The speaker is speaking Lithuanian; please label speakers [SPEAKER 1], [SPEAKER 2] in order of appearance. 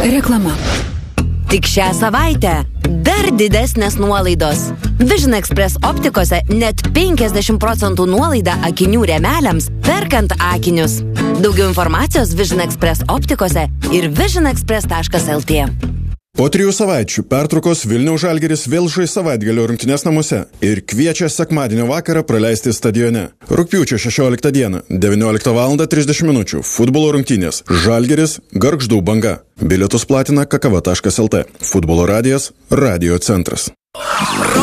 [SPEAKER 1] Reklama.
[SPEAKER 2] Tik šią savaitę dar didesnės nuolaidos. Vision Express optikose net 50% nuolaida akinių rėmeliams, perkant akinius. Daugiau informacijos Vision Express optikose ir visionexpress.lt.
[SPEAKER 3] Po 3 savaičių pertraukos Vilniaus Žalgiris vėl žais savaitgalio rungtynes namuose ir kviečia sekmadienio vakarą praleisti stadione. Rugpjūčio 16 dieną, 19:30 min. Futbolo rungtynės Žalgiris Gargždų Banga. Bilietus platina kakava.lt. Futbolo radijas, Radio centras.